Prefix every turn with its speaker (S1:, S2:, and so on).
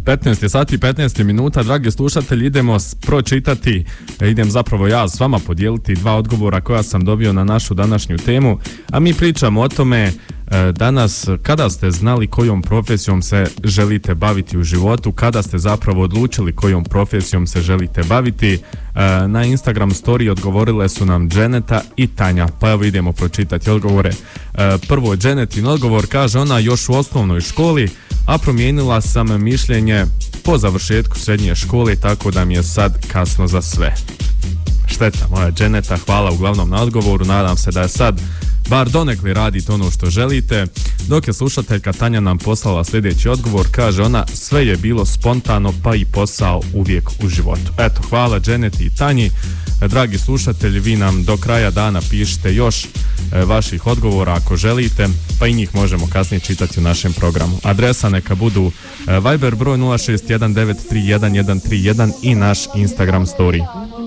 S1: 15 sati i 15 minuta, dragi slušatelji, idem zapravo ja s vama podijeliti 2 odgovora koja sam dobio na našu današnju temu, a mi pričamo o tome danas kada ste znali kojom profesijom se želite baviti u životu, kada ste zapravo odlučili kojom profesijom se želite baviti. Na Instagram story odgovorile su nam Dženeta i Tanja, pa evo idemo pročitati odgovore. Prvo, Dženetin odgovor, kaže ona, još u osnovnoj školi, a promijenila sam mišljenje po završetku srednje škole, tako da mi je sad kasno za sve. Šteta moja Dženeta, hvala uglavnom na odgovoru, nadam se da je sad bar donekle radite ono što želite. Dok je slušateljka Tanja nam poslala sljedeći odgovor, kaže ona, sve je bilo spontano, pa i posao uvijek u životu. Eto, hvala Dženeti i Tanji. Dragi slušatelji, vi nam do kraja dana pišite još vaših odgovora ako želite, pa i njih možemo kasnije čitati u našem programu. Adresa neka budu Viber broj 0619311131 i naš Instagram story.